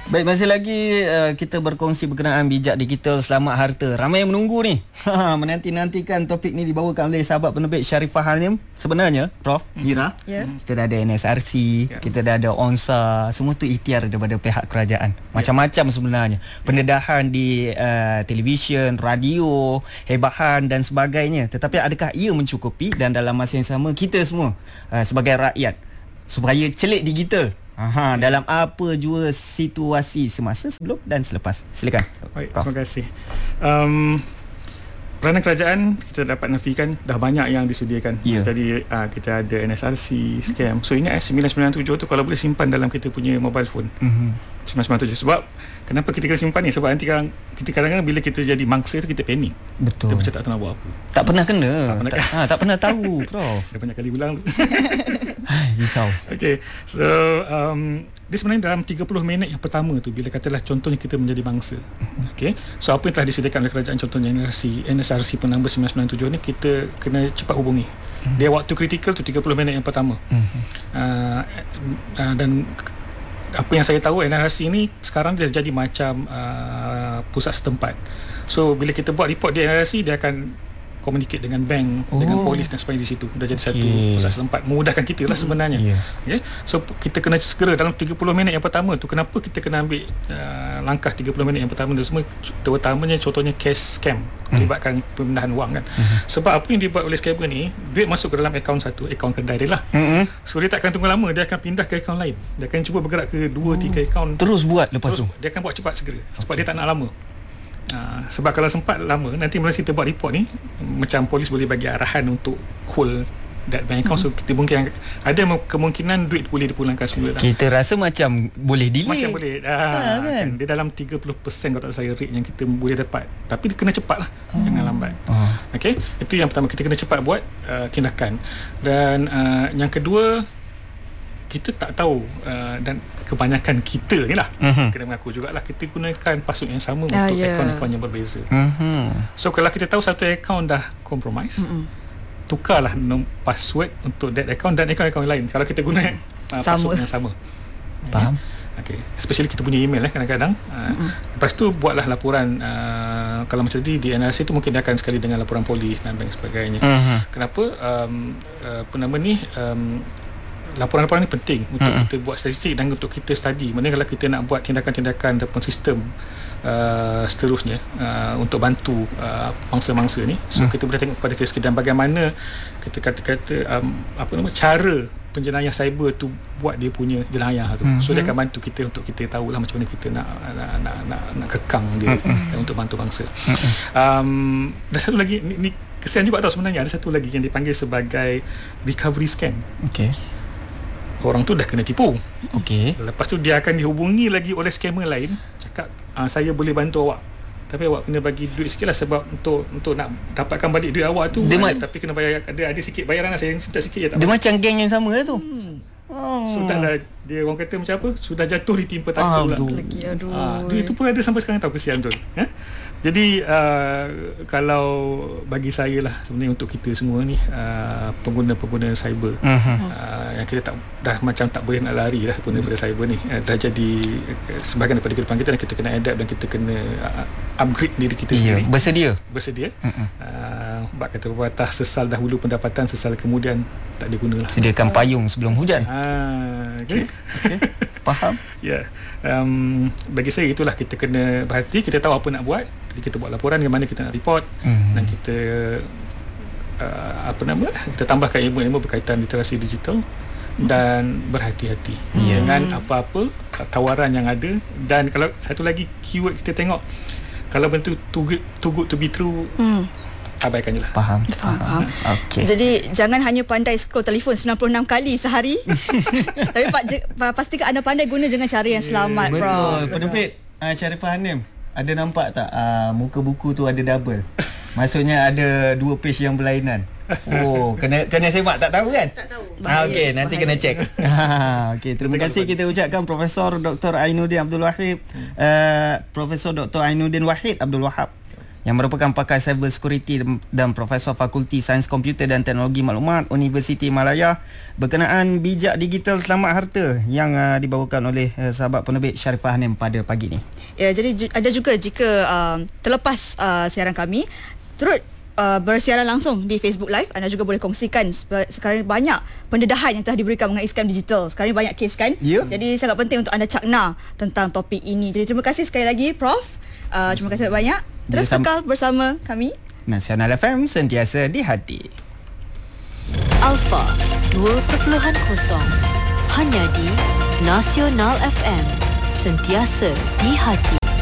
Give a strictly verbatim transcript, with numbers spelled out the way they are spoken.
Baik, masih lagi uh, kita berkongsi berkenaan bijak digital selamat harta. Ramai yang menunggu ni. Menanti-nantikan topik ni dibawakan oleh sahabat penerbit Sharifah Hanim. Sebenarnya, Prof Mira, yeah. kita dah ada N S R C, yeah. kita dah ada ONSA, semua tu ikhtiar daripada pihak kerajaan. Macam-macam sebenarnya. Pendedahan di uh, televisyen, radio, hebahan dan sebagainya. Tetapi adakah ia mencukupi, dan dalam masa yang sama kita semua uh, sebagai rakyat supaya celik digital Aha, dalam apa jua situasi semasa, sebelum dan selepas. Silakan. Baik, terima kasih. Um, peranan kerajaan kita dapat nafikan dah banyak yang disediakan. Yeah. Jadi uh, kita ada N S R C, scam. So ingat eh, sembilan sembilan tujuh tu kalau boleh simpan dalam kita punya mobile phone. Mm-hmm. sembilan sembilan tujuh. Sebab kenapa kita kena simpan ni? Sebab nanti kadang, kita kadang-kadang bila kita jadi mangsa tu kita panik. Betul. Kita macam tak tahu nak buat apa. Tak pernah kena. Tak pernah, tak, ha, tak pernah tahu, Prof. Dah banyak kali ulang tu. Risau. Okay, so um, dia sebenarnya dalam tiga puluh minit yang pertama tu, bila katalah contohnya kita menjadi bangsa, okay, so apa yang telah disediakan oleh kerajaan, contohnya N S R C penambah sembilan sembilan tujuh ni, kita kena cepat hubungi. Dia waktu kritikal tu tiga puluh minit yang pertama. uh, uh, dan apa yang saya tahu, N S R C ni sekarang dia jadi macam uh, pusat setempat. So bila kita buat report di N S R C, dia akan communicate dengan bank, oh. dengan polis dan sebagainya di situ. Dah jadi okay. satu pusat setempat, memudahkan kita lah sebenarnya. Yeah. Okay? So kita kena segera dalam tiga puluh minit yang pertama tu. Kenapa kita kena ambil uh, langkah tiga puluh minit yang pertama tu semua? Terutamanya contohnya case scam, melibatkan mm. pemindahan wang kan. Mm-hmm. Sebab apa yang dibuat oleh scammer ni, duit masuk ke dalam akaun satu, akaun kedai dia lah. Mm-hmm. So dia tak akan tunggu lama, dia akan pindah ke akaun lain. Dia akan cuba bergerak ke dua, tiga akaun. Terus buat lepas terus, tu. Dia akan buat cepat segera. Sebab okay. dia tak nak lama. Uh, sebab kalau sempat lama, nanti mula kita buat report ni, macam polis boleh bagi arahan untuk hold that bank account. Hmm. So kita mungkin ada kemungkinan duit boleh dipulangkan semula dah. Kita rasa macam boleh delay. Macam boleh ah, ha, kan? Kan? Dia dalam tiga puluh peratus kalau tak saya rate yang kita boleh dapat. Tapi dia kena cepat lah, hmm. jangan lambat. hmm. Okay, itu yang pertama, kita kena cepat buat uh, tindakan. Dan uh, yang kedua, kita tak tahu uh, dan kebanyakan kita ni lah, uh-huh. kena mengaku jugalah, kita gunakan password yang sama uh, untuk yeah. akaun-akaun yang berbeza. uh-huh. So kalau kita tahu satu akaun dah compromise, uh-huh. tukarlah password untuk that account dan akaun-akaun lain kalau kita guna uh, password yang sama. Faham? Okay. Especially kita punya email eh, kadang-kadang uh, uh-huh. lepas tu buatlah laporan. uh, Kalau macam tadi di N R C tu, mungkin dia akan sekali dengan laporan polis dan sebagainya. uh-huh. Kenapa? Um, uh, apa nama ni, um, laporan-laporan ni penting untuk mm-hmm. kita buat statistik dan untuk kita study. Mana kalau kita nak buat tindakan-tindakan ataupun sistem uh, seterusnya uh, untuk bantu uh, mangsa-mangsa ni. So mm. kita boleh tengok pada kes dan bagaimana kita kata-kata um, apa nama, cara penjenayah cyber tu buat dia punya jenayah tu. Mm-hmm. So dia akan bantu kita untuk kita tahulah macam mana kita nak nak nak, nak, nak kekang dia mm-hmm. untuk bantu bangsa. Mm-hmm. Um, dan satu lagi ni, ni kesian juga tau sebenarnya, ada satu lagi yang dipanggil sebagai recovery scam. Okey. Orang tu dah kena tipu. Okey. Lepas tu dia akan dihubungi lagi oleh scammer lain, cakap saya boleh bantu awak, tapi awak kena bagi duit sikit lah, sebab untuk untuk nak dapatkan balik duit awak tu, dia ada, tapi kena bayar, ada ada sikit bayaran lah, saya minta sikit je tak dia apa. Macam geng yang sama tu. hmm. Oh. Sudahlah, dia orang kata macam apa, sudah jatuh ditimpa takut lah. Lagi, aduh. Ah, itu pun ada sampai sekarang, tahu kesian betul. Ha? Jadi uh, kalau bagi saya lah sebenarnya, untuk kita semua ni uh, pengguna-pengguna cyber, uh-huh. uh, yang kita tak, dah macam tak boleh nak lari dah pun daripada cyber ni, uh, dah jadi uh, sebahagian daripada kehidupan kita, dan kita kena adapt dan kita kena uh, upgrade diri kita sendiri. Yeah. Bersedia Bersedia uh-huh. uh, Bak kata pepatah, sesal dahulu pendapatan, sesal kemudian tak digunalah. Sediakan payung sebelum hujan. Ah, okay. Okay. Faham? Ya. Yeah. Um, bagi saya itulah, kita kena berhati, kita tahu apa nak buat, kita buat laporan di mana kita nak report, mm-hmm. dan kita uh, apa nama, kita tambahkan ilmu-ilmu berkaitan literasi digital, mm-hmm. dan berhati-hati yeah. dengan apa-apa tawaran yang ada. Dan kalau satu lagi keyword kita tengok, kalau bentuk too good, too good to be true, mm. abaikan je lah. Faham. Faham. Faham. Okay. Jadi jangan hanya pandai scroll telefon sembilan puluh enam kali sehari, tapi pak, pastikan anda pandai guna dengan cara yang selamat. Yeah. Bro. Betul. Penerbit uh, Sharifah Hanim, ada nampak tak uh, muka buku tu ada double? Maksudnya ada dua page yang berlainan. Oh, kena kena semak, tak tahu kan? Tak tahu. Ah, okey, nanti bahaya. Kena cek. Ha, okey, terima kasih kita ucapkan Profesor Doktor Ainuddin Abdul Wahid, uh, Profesor Doktor Ainuddin Wahid Abdul Wahab, yang merupakan pakar cyber security dan Profesor Fakulti Sains Komputer dan Teknologi Maklumat Universiti Malaya berkenaan bijak digital selamat harta yang uh, dibawakan oleh uh, sahabat penerbit Sharifah Hanim pada pagi ni. Ya, jadi ju- ada juga jika um, terlepas uh, siaran kami turut Uh, bersiaran langsung di Facebook Live, anda juga boleh kongsikan. Sekarang banyak pendedahan yang telah diberikan mengenai scam digital. Sekarang banyak kes kan, yeah. Jadi sangat penting untuk anda cakna tentang topik ini. Jadi terima kasih sekali lagi Prof, uh, terima kasih banyak. Terus kekal bersama kami Nasional F M, sentiasa di hati. Alpha dua kosong kosong hanya di Nasional F M, sentiasa di hati.